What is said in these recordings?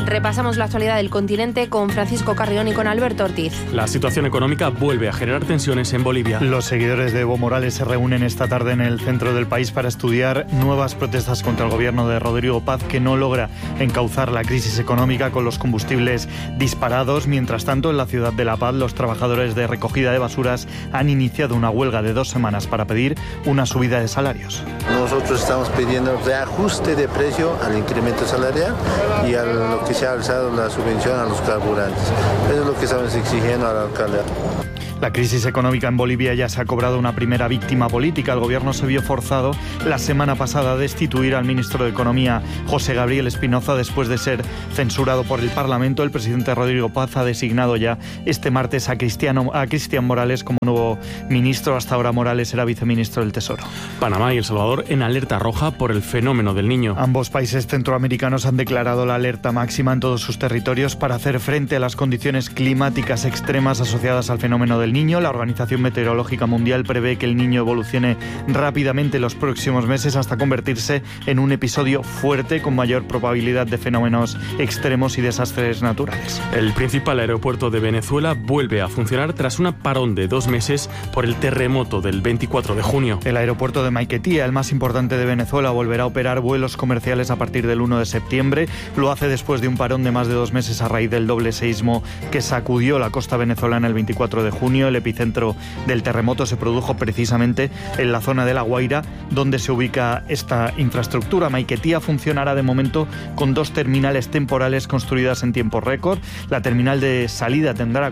Repasamos la actualidad del continente con Francisco Carrión y con Alberto Ortiz. La situación económica vuelve a generar tensiones en Bolivia. Los seguidores de Evo Morales se reúnen esta tarde en el centro del país para estudiar nuevas protestas contra el gobierno de Rodrigo Paz, que no logra encauzar la crisis económica con los combustibles disparados. Mientras tanto, en la ciudad de La Paz, los trabajadores de recogida de basuras han iniciado una huelga de 2 semanas para pedir una subida de salarios. Nosotros estamos pidiendo reajuste de precio al incremento salarial y a lo que se ha alzado la subvención a los carburantes. Eso es lo que estamos exigiendo al alcalde. La crisis económica en Bolivia ya se ha cobrado una primera víctima política. El gobierno se vio forzado la semana pasada a destituir al ministro de Economía, José Gabriel Espinoza, después de ser censurado por el Parlamento. El presidente Rodrigo Paz ha designado ya este martes a Cristian Morales como nuevo ministro. Hasta ahora Morales era viceministro del Tesoro. Panamá y El Salvador en alerta roja por el fenómeno del Niño. Ambos países centroamericanos han declarado la alerta máxima en todos sus territorios para hacer frente a las condiciones climáticas extremas asociadas al fenómeno del Niño. La Organización Meteorológica Mundial prevé que el Niño evolucione rápidamente en los próximos meses hasta convertirse en un episodio fuerte con mayor probabilidad de fenómenos extremos y desastres naturales. El principal aeropuerto de Venezuela vuelve a funcionar tras una parón de 2 meses por el terremoto del 24 de junio. El aeropuerto de Maiquetía, el más importante de Venezuela, volverá a operar vuelos comerciales a partir del 1 de septiembre. Lo hace después de un parón de más de 2 meses a raíz del doble seísmo que sacudió la costa venezolana el 24 de junio. El epicentro del terremoto se produjo precisamente en la zona de La Guaira, donde se ubica esta infraestructura. Maiquetía funcionará de momento con 2 terminales temporales construidas en tiempo récord. La terminal de salida tendrá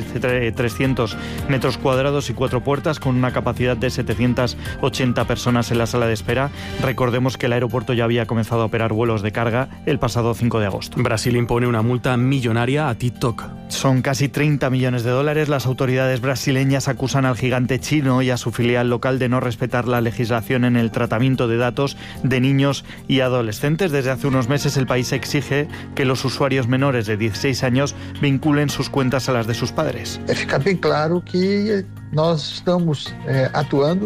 4.300 metros cuadrados y 4 puertas, con una capacidad de 780 personas en la sala de espera. Recordemos que el aeropuerto ya había comenzado a operar vuelos de carga el pasado 5 de agosto. Brasil impone una multa millonaria a TikTok. Son casi 30 millones de dólares. Las autoridades brasileñas acusan al gigante chino y a su filial local de no respetar la legislación en el tratamiento de datos de niños y adolescentes. Desde hace unos meses el país exige que los usuarios menores de 16 años vinculen sus cuentas a las de sus padres. Fica bien claro que nós estamos actuando.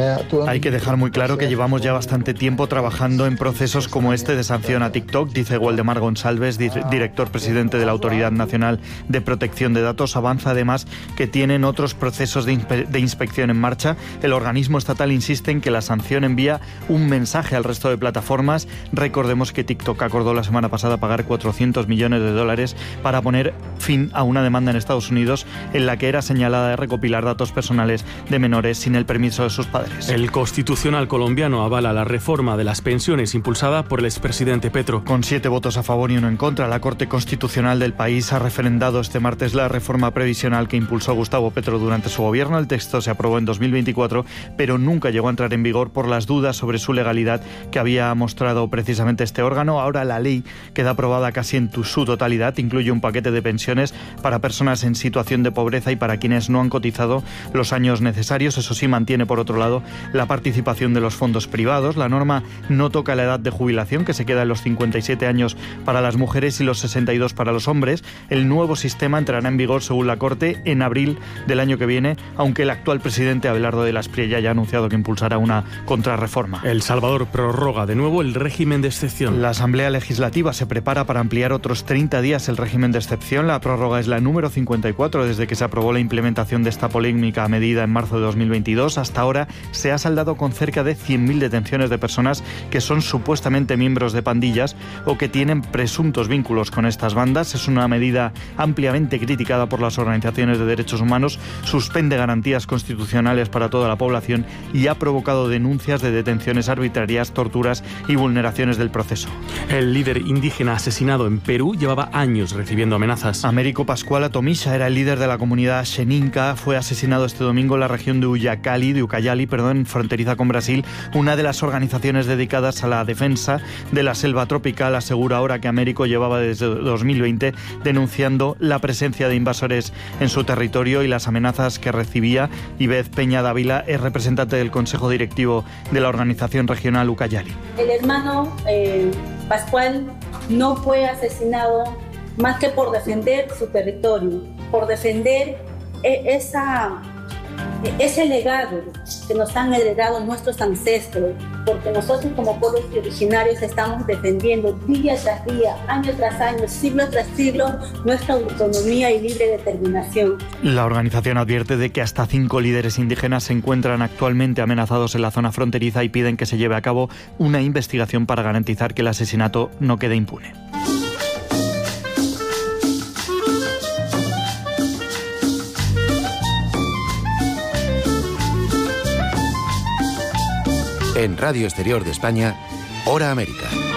Hay que dejar muy claro que llevamos ya bastante tiempo trabajando en procesos como este de sanción a TikTok, dice Waldemar Gonçalves, director presidente de la Autoridad Nacional de Protección de Datos. Avanza además que tienen otros procesos de inspección en marcha. El organismo estatal insiste en que la sanción envía un mensaje al resto de plataformas. Recordemos que TikTok acordó la semana pasada pagar $400 millones para poner fin a una demanda en Estados Unidos en la que era señalada de recopilar datos personales de menores sin el permiso de sus padres. El Constitucional colombiano avala la reforma de las pensiones impulsada por el expresidente Petro. Con 7 votos a favor y 1 en contra, la Corte Constitucional del país ha referendado este martes la reforma previsional que impulsó Gustavo Petro durante su gobierno. El texto se aprobó en 2024, pero nunca llegó a entrar en vigor por las dudas sobre su legalidad que había mostrado precisamente este órgano. Ahora la ley queda aprobada casi en su totalidad. Incluye un paquete de pensiones para personas en situación de pobreza y para quienes no han cotizado los años necesarios. Eso sí, mantiene por otro lado la participación de los fondos privados. La norma no toca la edad de jubilación, que se queda en los 57 años para las mujeres y los 62 para los hombres. El nuevo sistema entrará en vigor, según la Corte, en abril del año que viene, aunque el actual presidente Abelardo de la Espriella ya ha anunciado que impulsará una contrarreforma. El Salvador prorroga de nuevo el régimen de excepción. La Asamblea Legislativa se prepara para ampliar otros 30 días el régimen de excepción. La prórroga es la número 54 desde que se aprobó la implementación de esta polémica medida en marzo de 2022. Hasta ahora se ha saldado con cerca de 100.000 detenciones de personas que son supuestamente miembros de pandillas o que tienen presuntos vínculos con estas bandas. Es una medida ampliamente criticada por las organizaciones de derechos humanos, suspende garantías constitucionales para toda la población y ha provocado denuncias de detenciones arbitrarias, torturas y vulneraciones del proceso. El líder indígena asesinado en Perú llevaba años recibiendo amenazas. Américo Pascual Atomisha era el líder de la comunidad xeninca. Fue asesinado este domingo en la región de Ucayali, fronteriza con Brasil. Una de las organizaciones dedicadas a la defensa de la selva tropical asegura ahora que Américo llevaba desde 2020 denunciando la presencia de invasores en su territorio y las amenazas que recibía. Ibez Peña Dávila es representante del Consejo Directivo de la organización regional Ucayali. El hermano Pascual no fue asesinado más que por defender su territorio, por defender esa ese legado que nos han heredado nuestros ancestros, porque nosotros como pueblos originarios estamos defendiendo día tras día, año tras año, siglo tras siglo, nuestra autonomía y libre determinación. La organización advierte de que hasta 5 líderes indígenas se encuentran actualmente amenazados en la zona fronteriza y piden que se lleve a cabo una investigación para garantizar que el asesinato no quede impune. En Radio Exterior de España, Hora América.